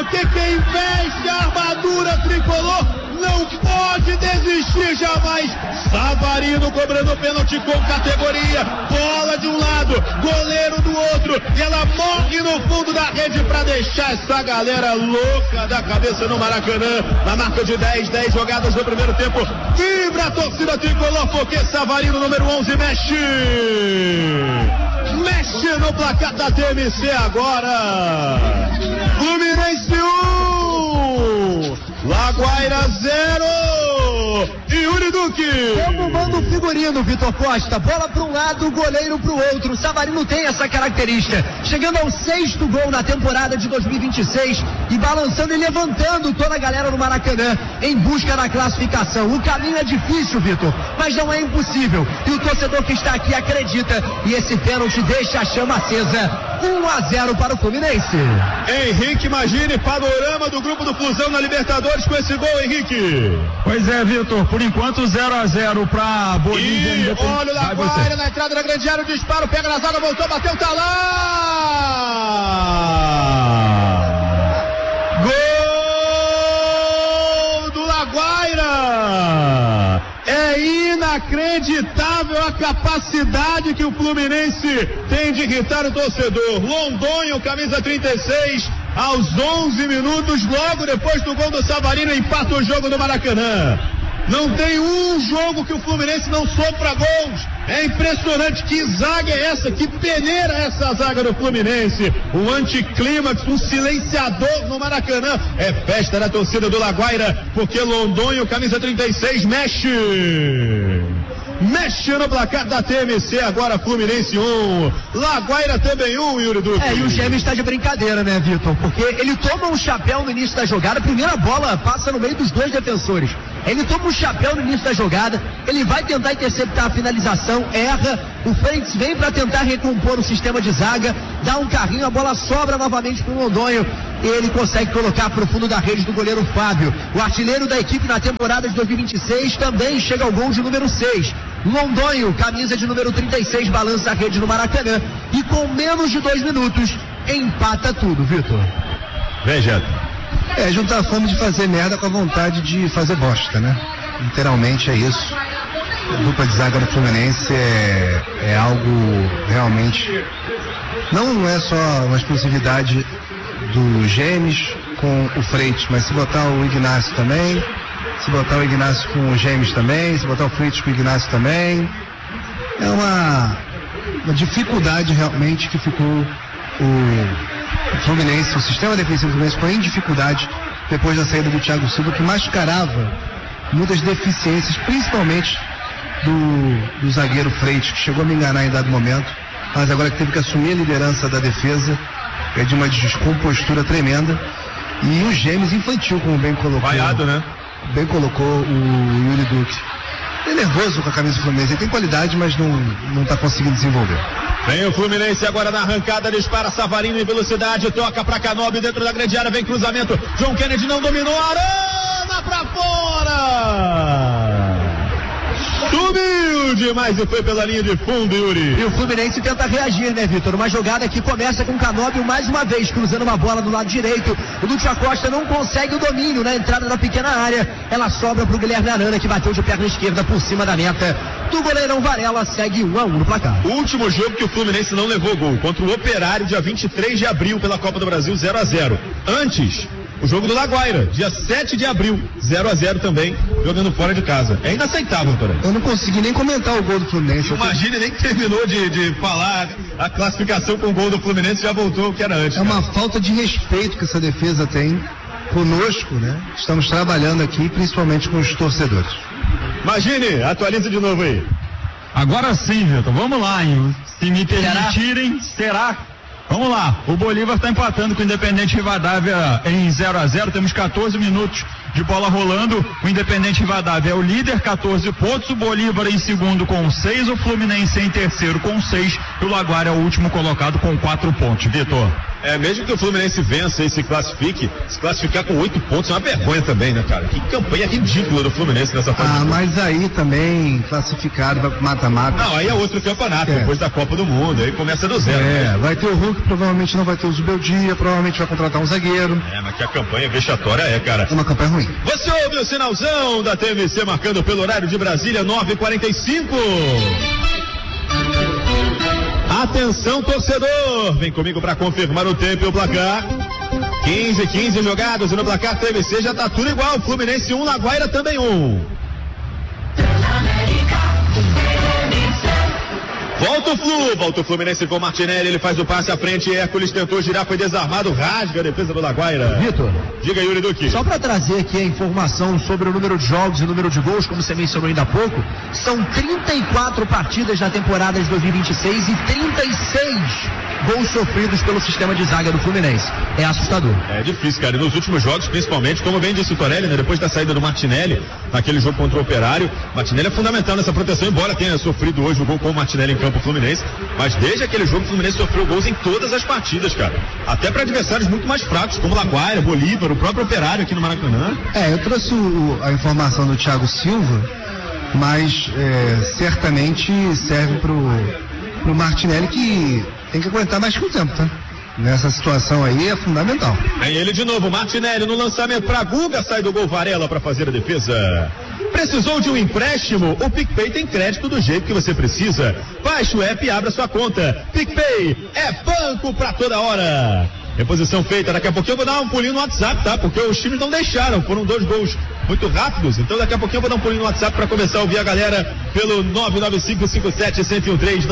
porque quem veste a armadura tricolor não pode desistir jamais. Savarino cobrando pênalti com categoria, bola de um lado, goleiro do outro, e ela morre no fundo da rede para deixar essa galera louca da cabeça no Maracanã. Na marca de 10 jogadas no primeiro tempo, vibra a torcida tricolor, porque Savarino, número 11, mexe no placar da TMC agora. Fluminense 1, Laguaira 0. Yuri Duque. Como manda o figurino, Vitor Costa. Bola para um lado, goleiro para o outro. O Savarino tem essa característica. Chegando ao 6º gol na temporada de 2026 e balançando e levantando toda a galera no Maracanã em busca da classificação. O caminho é difícil, Vitor, mas não é impossível. E o torcedor que está aqui acredita. E esse pênalti deixa a chama acesa. 1-0 para o Fluminense. Henrique, imagine panorama do grupo do Flusão na Libertadores com esse gol, Henrique. Pois é, Vitor, por enquanto 0-0 para Bolívia. E olha o Laguaira na entrada da grande área, o disparo, pega na zaga, voltou, bateu, tá lá! Gol do Laguaira! É inacreditável a capacidade que o Fluminense tem de irritar o torcedor. Londonho, camisa 36, aos 11 minutos, logo depois do gol do Savarino, empata o jogo do Maracanã. Não tem um jogo que o Fluminense não sofra gols. É impressionante. Que zaga é essa? Que peneira é essa zaga do Fluminense? Um anticlímax, um silenciador no Maracanã. É festa da torcida do Laguaira, porque Londonho, camisa 36, mexe no placar da TMC. Agora Fluminense 1, Laguaira também 1, Yuri Duque. E o Gêmeo está de brincadeira, né, Vitor? Porque ele toma um chapéu no início da jogada, a primeira bola passa no meio dos dois defensores. Ele toma um chapéu no início da jogada, ele vai tentar interceptar a finalização, erra, o Freitas vem para tentar recompor o sistema de zaga, dá um carrinho, a bola sobra novamente para o Londonho e ele consegue colocar para o fundo da rede do goleiro Fábio. O artilheiro da equipe na temporada de 2026 também chega ao gol de número 6. Londonho, camisa de número 36, balança a rede no Maracanã e com menos de 2 minutos empata tudo, Vitor. Veja. Juntar a fome de fazer merda com a vontade de fazer bosta, né? Literalmente é isso. A dupla de zaga do Fluminense é algo realmente... Não é só uma exclusividade do Gêmeos com o Freitas, mas se botar o Ignacio também, se botar o Ignacio com o Gêmeos também, se botar o Freitas com o Ignacio também, é uma dificuldade realmente que ficou o Fluminense, o sistema defensivo do Fluminense foi em dificuldade depois da saída do Thiago Silva, que mascarava muitas deficiências, principalmente do zagueiro Freitas, que chegou a me enganar em dado momento, mas agora que teve que assumir a liderança da defesa, é de uma descompostura tremenda. E o Gêmeos infantil, como bem colocou. Vaiado, né? Bem colocou o Yuri Duque. Ele é nervoso com a camisa do Fluminense, ele tem qualidade, mas não está conseguindo desenvolver. Vem o Fluminense agora na arrancada, dispara Savarino em velocidade, toca pra Canóbio dentro da grande área, vem cruzamento, John Kennedy não dominou, Arana pra fora! Subiu demais e foi pela linha de fundo, Yuri. E o Fluminense tenta reagir, né, Vitor? Uma jogada que começa com o Canóbio mais uma vez, cruzando uma bola do lado direito. O Lúcio Acosta não consegue o domínio na entrada da pequena área. Ela sobra pro Guilherme Arana, que bateu de perna esquerda por cima da meta. Do goleirão Varela, segue 1-1 no placar. O último jogo que o Fluminense não levou gol, contra o Operário, dia 23 de abril, pela Copa do Brasil, 0-0. Antes, o jogo do Laguaira, dia 7 de abril, 0-0 também, jogando fora de casa. É inaceitável, Torres. Eu não consegui nem comentar o gol do Fluminense. Imagine, nem que terminou de falar a classificação com o gol do Fluminense, já voltou o que era antes. É uma falta de respeito que essa defesa tem conosco, né? Estamos trabalhando aqui, principalmente com os torcedores. Imagine, atualiza de novo aí. Agora sim, Vitor, vamos lá, hein? Se me permitirem, será? Vamos lá, o Bolívar está empatando com o Independente Rivadavia em 0-0, temos 14 minutos de bola rolando, o Independente Rivadavia é o líder, 14 pontos, o Bolívar em segundo com 6, o Fluminense em terceiro com 6 e o Laguaira é o último colocado com 4 pontos, Vitor. Mesmo que o Fluminense vença e se classifique, se classificar com 8 pontos é uma vergonha também, né, cara? Que campanha ridícula do Fluminense nessa fase. Mas aí também classificado vai pro mata-mata. Não, aí é outro campeonato, depois da Copa do Mundo, aí começa do zero. Vai ter o Hulk, provavelmente não vai ter o Zubeldia, provavelmente vai contratar um zagueiro. Mas que a campanha vexatória cara. É uma campanha ruim. Você ouve o sinalzão da TMC marcando pelo horário de Brasília, 9h45. Atenção, torcedor! Vem comigo para confirmar o tempo e o placar. 15 jogados e no placar TMC já tá tudo igual. Fluminense 1, Laguaira também 1. Volta o Fluminense com o Martinelli, ele faz o passe à frente, Hércules tentou girar, foi desarmado, rasga a defesa do Laguaira. Vitor, diga, Yuri Duque. Só para trazer aqui a informação sobre o número de jogos e o número de gols, como você mencionou ainda há pouco, são 34 partidas na temporada de 2026 e 36 gols sofridos pelo sistema de zaga do Fluminense. É assustador. É difícil, cara. E nos últimos jogos, principalmente, como bem disse o Torelli, né? Depois da saída do Martinelli, naquele jogo contra o Operário, Martinelli é fundamental nessa proteção, embora tenha sofrido hoje o gol com o Martinelli em campo Fluminense, mas desde aquele jogo o Fluminense sofreu gols em todas as partidas, cara. Até para adversários muito mais fracos, como Laguaira, Bolívar, o próprio Operário aqui no Maracanã. Eu trouxe a informação do Thiago Silva, mas certamente serve pro Martinelli, que tem que aguentar mais que o tempo, tá? Nessa situação aí é fundamental. Vem ele de novo, Martinelli no lançamento para Guga, sai do gol Varela para fazer a defesa. Precisou de um empréstimo? O PicPay tem crédito do jeito que você precisa. Baixe o app e abra sua conta. PicPay é banco pra toda hora. Reposição feita, daqui a pouquinho eu vou dar um pulinho no WhatsApp, tá? Porque os times não deixaram, foram 2 gols muito rápidos, então daqui a pouquinho eu vou dar um pulinho no WhatsApp para começar a ouvir a galera pelo 99557-1013,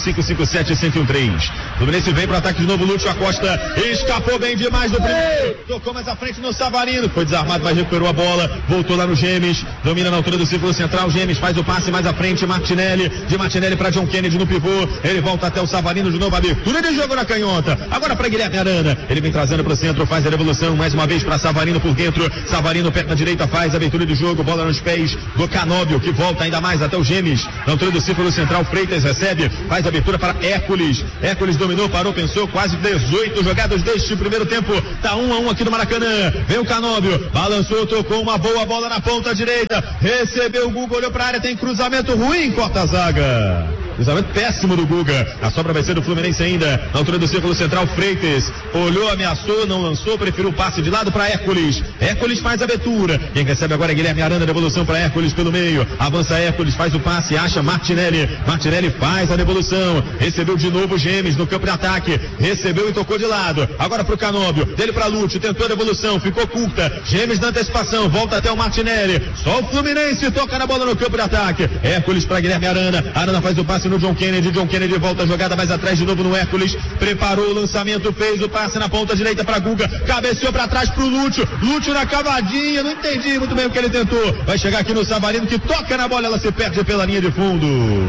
99557-1013. Fluminense vem pro ataque de novo, Lúcio Acosta escapou bem demais do primeiro, tocou mais à frente no Savarino, foi desarmado, mas recuperou a bola, voltou lá no Gemes, domina na altura do círculo central, Gemes faz o passe mais à frente, Martinelli, de Martinelli para John Kennedy no pivô, ele volta até o Savarino de novo, abertura de jogo na canhota, agora para Guilherme Arana, ele vem trazendo pro centro, faz a devolução, mais uma vez para Savarino por dentro, Savarino perna direita, faz a abertura de jogo, bola nos pés do Canóbio, que volta ainda mais até o Gemes, na altura do círculo central, Freitas recebe, faz a abertura para Hércules, Hércules dominou, parou, pensou, quase 18 jogadas deste primeiro tempo, tá 1-1 aqui no Maracanã, vem o Canóbio, balançou, tocou uma boa bola na ponta direita, recebeu o Guga, olhou pra área, tem cruzamento ruim, corta a zaga. Cruzamento péssimo do Guga. A sobra vai ser do Fluminense ainda. Na altura do círculo central, Freitas olhou, ameaçou, não lançou, preferiu o passe de lado para Hércules. Hércules faz a abertura. Quem recebe agora é Guilherme Arana, devolução para Hércules pelo meio. Avança Hércules, faz o passe, acha Martinelli. Martinelli faz a devolução. Recebeu de novo Gemes no campo de ataque. Recebeu e tocou de lado. Agora pro Canóbio. Dele para Lúcio, tentou a devolução, ficou curta. Gemes na antecipação, volta até o Martinelli. Só o Fluminense toca na bola no campo de ataque. Hércules para Guilherme Arana. Arana faz o passe no John Kennedy, John Kennedy volta a jogada mais atrás de novo no Hércules, preparou o lançamento, fez o passe na ponta direita para Guga, cabeceou para trás pro Lúcio, Lúcio na cavadinha, não entendi muito bem o que ele tentou, vai chegar aqui no Savarino que toca na bola, ela se perde pela linha de fundo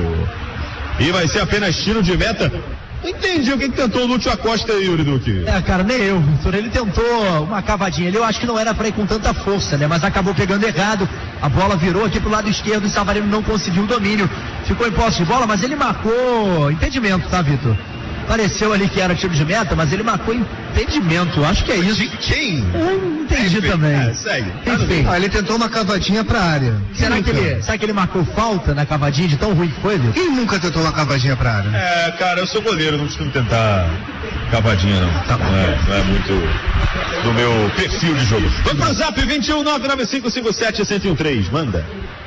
e vai ser apenas tiro de meta. Não entendi o que tentou o Lúcio Acosta aí, Yuri Duque. Cara, nem eu, Vitor. Ele tentou uma cavadinha ali, eu acho que não era pra ir com tanta força, né? Mas acabou pegando errado. A bola virou aqui pro lado esquerdo e o Savarino não conseguiu o domínio. Ficou em posse de bola, mas ele marcou impedimento, tá, Vitor? Pareceu ali que era tiro de meta, mas ele marcou impedimento. Acho que é isso. Quem? Eu entendi também. Segue. Enfim. Ele tentou uma cavadinha pra área. Será que ele marcou falta na cavadinha de tão ruim que foi, Vitor? Quem nunca tentou uma cavadinha pra área? Cara, eu sou goleiro, não costumo tentar cavadinha, não. Tá bom. Não é muito do meu perfil de jogo. Vamos pro Zap 21-99557-1013. Manda.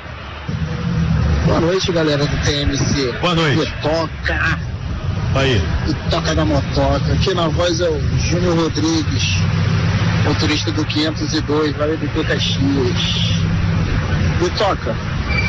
Boa noite, galera do TMC. Boa noite. Toca. Aí. E toca da motoca. Aqui na voz é o Júnior Rodrigues, motorista do 502, Vale do Caxias. E toca.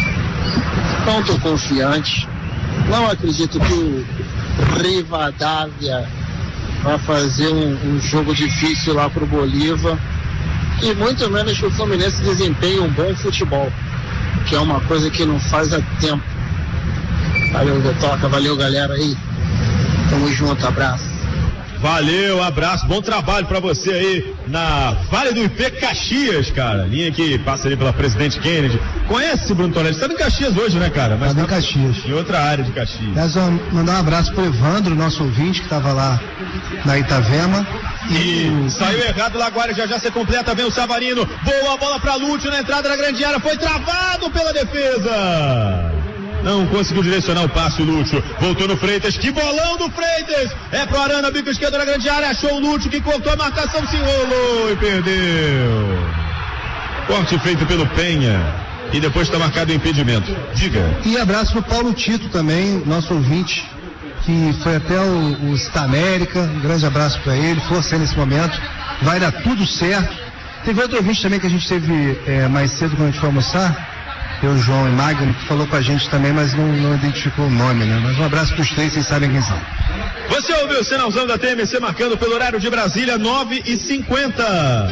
Não tô confiante. Não acredito que o Rivadavia vai fazer um jogo difícil lá pro Bolívar. E muito menos que o Fluminense desempenhe um bom futebol, que é uma coisa que não faz há tempo. Valeu, Toca. Valeu, galera aí. Tamo junto, abraço. Valeu, abraço, bom trabalho pra você aí na Vale do IP Caxias, cara. Linha que passa ali pela Presidente Kennedy, Conhece, Bruno Torelli? Você tá em Caxias hoje, né, cara? Mas tá em Caxias. Em outra área de Caxias. Aliás, mandar um abraço pro Evandro, nosso ouvinte, que tava lá na Itavema. E saiu errado o Laguaira, já você completa, vem o Savarino. Boa bola pra Lúcio na entrada da grande área, foi travado pela defesa. Não conseguiu direcionar o passe, o Lúcio. Voltou no Freitas, que bolão do Freitas! É pro Arana, bico esquerdo na grande área, achou o Lúcio que cortou a marcação, se enrolou e perdeu. Corte feito pelo Penha. E depois está marcado o impedimento. Diga. E abraço pro Paulo Tito também, nosso ouvinte, que foi até o Cidade América. Um grande abraço para ele, força aí nesse momento. Vai dar tudo certo. Teve outro ouvinte também que a gente teve mais cedo quando a gente foi almoçar. Eu, João e Magno, que falou com a gente também, mas não identificou o nome, né? Mas um abraço pros três, vocês sabem quem são. Você ouviu o sinalzão da TMC marcando pelo horário de Brasília, 9h50.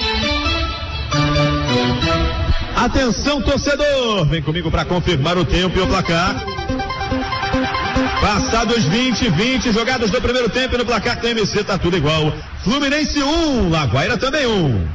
Atenção, torcedor, vem comigo para confirmar o tempo e o placar. Passados 20 jogados do primeiro tempo e no placar da TMC tá tudo igual. Fluminense 1, Laguaira também 1.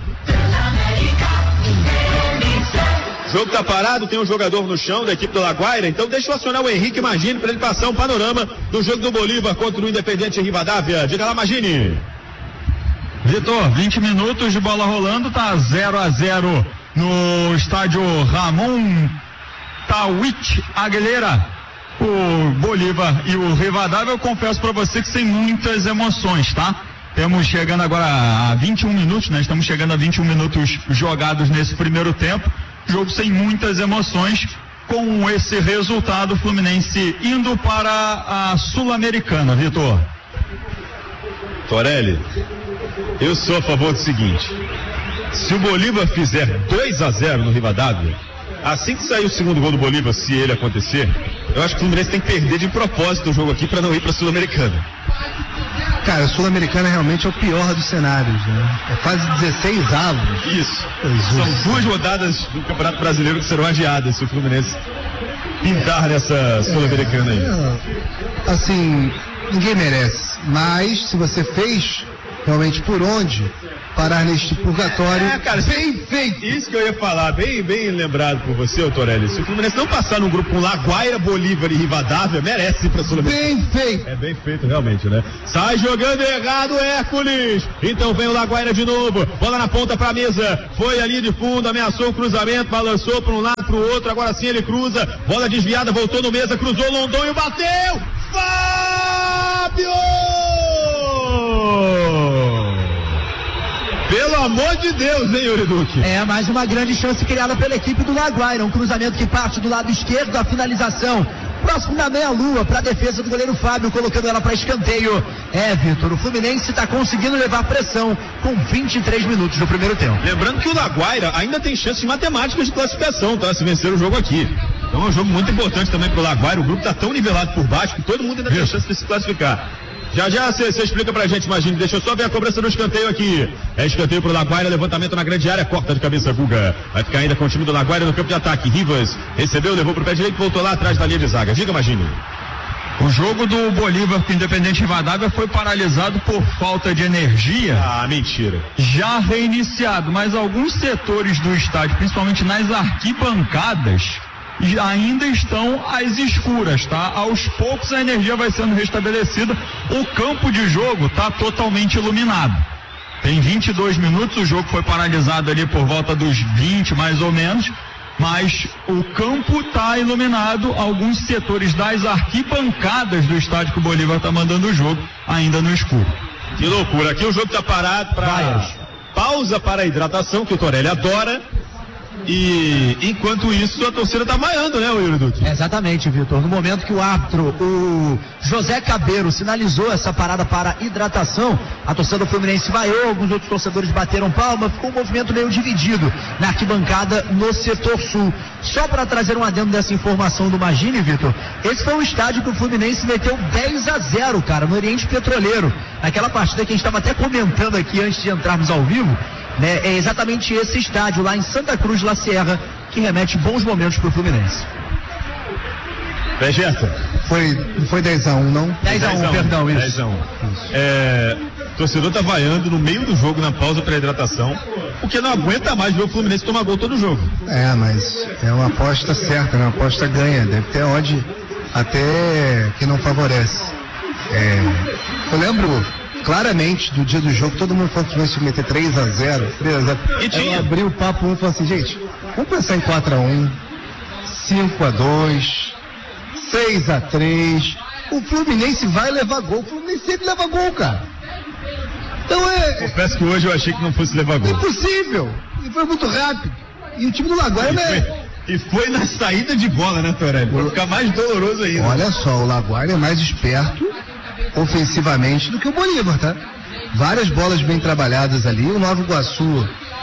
O jogo tá parado, tem um jogador no chão da equipe do Laguaira, então deixa eu acionar o Henrique Magini para ele passar um panorama do jogo do Bolívar contra o Independente Rivadavia. Diga lá, Magini. Vitor, 20 minutos de bola rolando, tá 0-0 no estádio Ramon Tawit Aguilera. O Bolívar e o Rivadavia, eu confesso para você que sem muitas emoções, tá? Temos chegando agora a 21 minutos, né? Estamos chegando a 21 minutos jogados nesse primeiro tempo. Jogo sem muitas emoções. Com esse resultado, o Fluminense indo para a Sul-Americana, Vitor. Torelli, eu sou a favor do seguinte: se o Bolívar fizer 2-0 no Rivadavia, assim que sair o segundo gol do Bolívar, se ele acontecer, eu acho que o Fluminense tem que perder de propósito o jogo aqui para não ir para a Sul-Americana. Cara, a Sul-Americana realmente é o pior dos cenários, né? É quase 16 avos. Isso. São 2 rodadas do Campeonato Brasileiro que serão adiadas se o Fluminense pintar nessa Sul-Americana aí. Assim, ninguém merece. Mas, se você fez realmente por onde parar neste purgatório, cara, bem feito. Isso que eu ia falar, bem lembrado por você, Torelli. Se o Fluminense não passar no grupo com Laguaira, Bolívar e Rivadavia, merece ir pra Sul-Americana. Bem feito. É bem feito, realmente, né? Sai jogando errado, Hércules. Então vem o Laguaira de novo. Bola na ponta pra mesa. Foi ali de fundo, ameaçou o cruzamento, balançou pra um lado, pro outro. Agora sim ele cruza. Bola desviada, voltou no mesa, cruzou Londonho, bateu. Fábio! Pelo amor de Deus, hein, Yuri Duque? É, mais uma grande chance criada pela equipe do Laguaira. Um cruzamento que parte do lado esquerdo, a finalização próximo da meia-lua para a defesa do goleiro Fábio, colocando ela para escanteio. É, Vitor, o Fluminense está conseguindo levar pressão com 23 minutos do primeiro tempo. Lembrando que o Laguaira ainda tem chances matemáticas de classificação, tá? Se vencer o jogo aqui. Então é um jogo muito importante também pro Laguaira. O grupo tá tão nivelado por baixo que todo mundo ainda tem chance de se classificar. Já você explica pra gente, imagina. Deixa eu só ver a cobrança do escanteio aqui. É escanteio pro Laguaira, levantamento na grande área, corta de cabeça Guga. Vai ficar ainda com o time do Laguaira no campo de ataque. Rivas recebeu, levou pro pé direito, voltou lá atrás da linha de zaga. Diga, imagine. O jogo do Bolívar com o Independente Rivadavia foi paralisado por falta de energia. Ah, mentira. Já reiniciado, mas alguns setores do estádio, principalmente nas arquibancadas, ainda estão às escuras, tá? Aos poucos a energia vai sendo restabelecida. O campo de jogo está totalmente iluminado. Tem 22 minutos, o jogo foi paralisado ali por volta dos 20 mais ou menos, mas o campo está iluminado. Alguns setores das arquibancadas do estádio que o Bolívar está mandando o jogo ainda no escuro. Que loucura, aqui o jogo está parado para pausa para a hidratação, que o Torelli adora. E enquanto isso a torcida tá vaiando, né, Yuri Duque? Exatamente, Vitor. No momento que o árbitro, o José Cabeiro, sinalizou essa parada para hidratação, a torcida do Fluminense vaiou, alguns outros torcedores bateram palma, ficou um movimento meio dividido na arquibancada no setor sul. Só para trazer um adendo dessa informação do Magini, Vitor, esse foi um estádio que o Fluminense meteu 10-0, cara, no Oriente Petroleiro. Naquela partida que a gente estava até comentando aqui antes de entrarmos ao vivo, né, é exatamente esse estádio lá em Santa Cruz de La Sierra que remete bons momentos para o Fluminense. Vegeta. Foi 10-1, não? 10-1, perdão, isso. 10-1. torcedor tá vaiando no meio do jogo, na pausa para hidratação, porque não aguenta mais ver o Fluminense tomar gol todo jogo. Mas é uma aposta certa, né? Uma aposta ganha, deve ter odd até que não favorece. Eu lembro claramente do dia do jogo, todo mundo falou que o Fluminense meter 3-0. E tinha. Eu abri o papo e falou assim, gente, vamos pensar em 4-1, 5-2, 6-3. O Fluminense vai levar gol. O Fluminense sempre leva gol, cara. Então Confesso que hoje eu achei que não fosse levar gol. Impossível. E foi muito rápido. E o time do Laguaira, E foi na saída de bola, né, Torelli? Vai ficar mais doloroso ainda. Olha só, o Laguaira é mais esperto ofensivamente do que o Bolívar, tá? Várias bolas bem trabalhadas ali. O Nova Iguaçu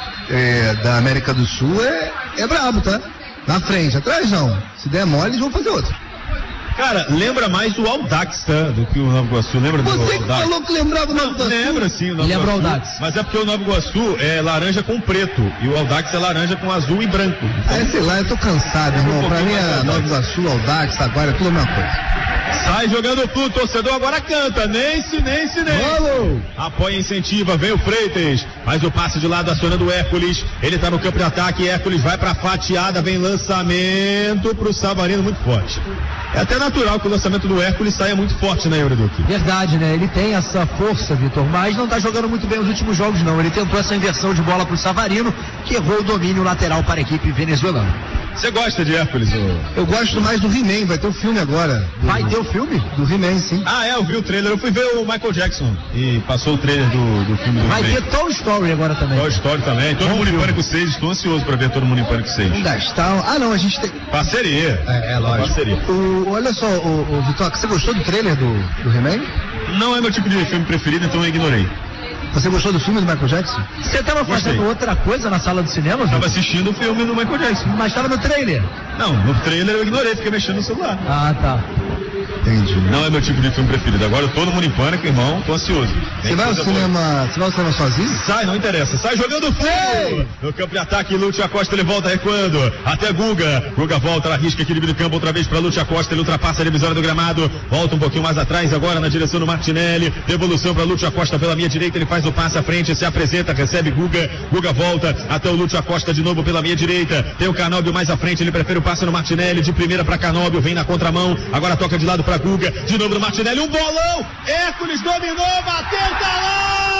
da América do Sul é brabo, tá? Na frente, atrás não. Se der mole, eles vão fazer outro. Cara, lembra mais do Audax, tá? Do que o Nova Iguaçu. Lembra do Audax? Você que falou que lembrava o Nova Iguaçu. Lembra sim, o Nova Lembra o Iguaçu. Audax. Mas é porque o Nova Iguaçu é laranja com preto. E o Audax é laranja com azul e branco. Sei lá, eu tô cansado, irmão. Pra mim, a Nova Iguaçu, Audax, agora é tudo a mesma coisa. Sai jogando pro torcedor, agora canta. Nence. Vamos! Apoia, incentiva, vem o Freitas. Faz o passe de lado, acionando o Hércules. Ele tá no campo de ataque, Hércules vai pra fatiada, vem lançamento pro Savarino, muito forte. É até natural que o lançamento do Hércules saia muito forte, né, Euriduque? Verdade, né? Ele tem essa força, Vitor, mas não tá jogando muito bem os últimos jogos, não. Ele tentou essa inversão de bola pro Savarino, que errou o domínio lateral para a equipe venezuelana. Você gosta de Hércules? Eu gosto mais do He-Man, vai ter o filme agora. Vai ter o filme? Do He-Man, sim. Eu vi o trailer, eu fui ver o Michael Jackson e passou o trailer do filme do Vai He-Man. ter Toy Story agora também. Toy Story também, Todo Mundo em Pânico 6, estou ansioso pra ver Todo Mundo em Pânico 6. Vamos gastar. Não, a gente tem. Parceria. Lógico. Parceria. Olha só, o Vitor, você gostou do trailer do He-Man? Não é meu tipo de filme preferido, então eu ignorei. Você gostou do filme do Michael Jackson? Você tava fazendo outra coisa na sala do cinema, Vitor? Tava assistindo o filme do Michael Jackson. Mas tava no trailer. Não, no trailer eu ignorei, fiquei mexendo no celular. Tá. Entendi. Não é meu tipo de filme preferido. Agora Todo Mundo em Pânico, irmão, tô ansioso. Você vai ao cinema sozinho? Sai, não interessa. Sai jogando fundo. No campo de ataque, Lúcio Acosta, ele volta recuando. Até Guga. Guga volta, ela risca equilíbrio do campo outra vez para Lúcio Acosta. Ele ultrapassa a divisória do gramado. Volta um pouquinho mais atrás, agora na direção do Martinelli. Devolução para Lúcio Acosta pela minha direita. Ele faz o passe à frente, se apresenta, recebe Guga. Guga volta até o Lúcio Acosta de novo pela minha direita. Tem o Canóbio mais à frente. Ele prefere o passe no Martinelli. De primeira para Canóbio. Vem na contramão. Agora toca de lado para Guga. De novo no Martinelli. Um bolão. Hércules dominou, bateu, tá lá!